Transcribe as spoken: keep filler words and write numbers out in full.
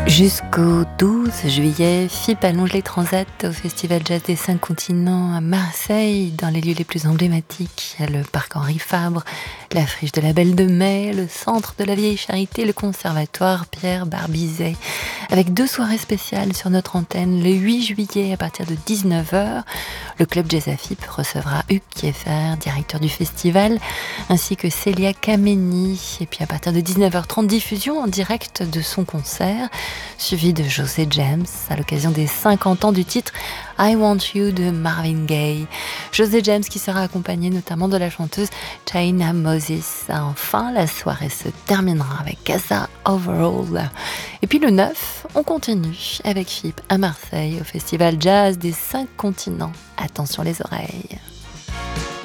Jusqu'au douze juillet, F I P allonge les transats au Festival Jazz des Cinq Continents à Marseille, dans les lieux les plus emblématiques. Le parc Henri Fabre, la friche de la Belle de Mai, le centre de la Vieille Charité, le conservatoire Pierre Barbizet. Avec deux soirées spéciales sur notre antenne, le huit juillet à partir de dix-neuf heures, le club Jazz à F I P recevra Hugues Kieffer, directeur du festival, ainsi que Célia Kameni. Et puis à partir de dix-neuf heures trente, diffusion en direct de son concert, suivi de José James à l'occasion des cinquante ans du titre I Want You de Marvin Gaye. José James qui sera accompagné notamment de la chanteuse China Moses. Enfin, la soirée se terminera avec Casa Overall. Et puis le neuf, on continue avec F I P à Marseille au Festival Jazz des Cinq Continents. Attention les oreilles.